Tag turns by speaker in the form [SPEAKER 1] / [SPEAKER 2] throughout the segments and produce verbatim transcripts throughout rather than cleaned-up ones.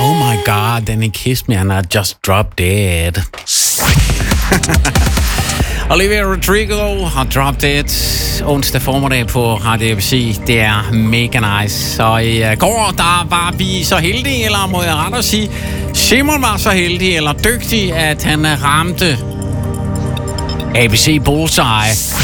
[SPEAKER 1] Oh my god, then he kissed me and I just dropped dead. Olivia Rodrigo har Drop Dead onsdag formiddag på Radio A B C. Det er mega nice. Så i går, der var vi så heldige, eller må jeg ret at sige, Simon var så heldig eller dygtig, at han ramte A B C Bullseye.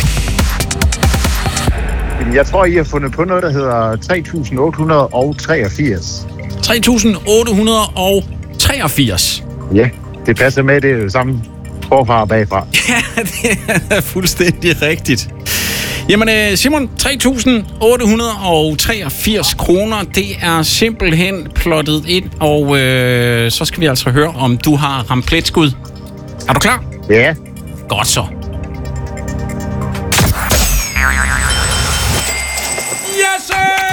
[SPEAKER 2] Jeg tror, I har fundet på noget, der hedder tre tusind otte hundrede treogfirs.
[SPEAKER 1] tre tusind otte hundrede treogfirs?
[SPEAKER 2] Ja, det passer med, det er det samme forfra og bagfra.
[SPEAKER 1] Ja, det er fuldstændig rigtigt. Jamen Simon, tre tusind otte hundrede treogfirs kroner, det er simpelthen plottet ind, og øh, så skal vi altså høre, om du har ramt pletskud. Er du klar?
[SPEAKER 2] Ja.
[SPEAKER 1] Godt så. Yes!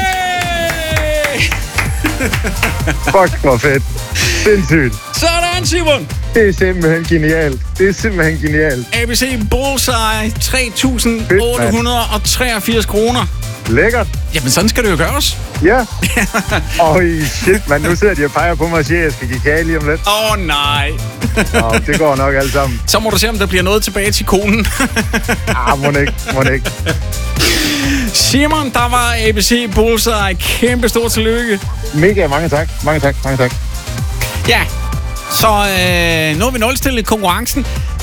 [SPEAKER 2] Fuck, hvor fedt. Sindssygt.
[SPEAKER 1] Sådan, Simon.
[SPEAKER 2] Det er simpelthen genialt. Det er simpelthen genialt.
[SPEAKER 1] A B C Bullseye, tre tusind otte hundrede treogfirs kroner.
[SPEAKER 2] Lækkert.
[SPEAKER 1] Jamen, sådan skal det jo gøres.
[SPEAKER 2] Ja. Øj, shit, man. Nu sidder de og peger på mig og siger, at jeg skal give kage lige om lidt.
[SPEAKER 1] Åh, oh, nej.
[SPEAKER 2] Nå, det går nok alt sammen.
[SPEAKER 1] Så må du se, om der bliver noget tilbage til konen.
[SPEAKER 2] ah, må ikke, må ikke.
[SPEAKER 1] Simon, der var A B C Bullseye. Kæmpe stor tillykke.
[SPEAKER 2] Mega, mange tak. Mange tak, mange tak.
[SPEAKER 1] Ja, så øh, nu har vi nulstillet konkurrencen.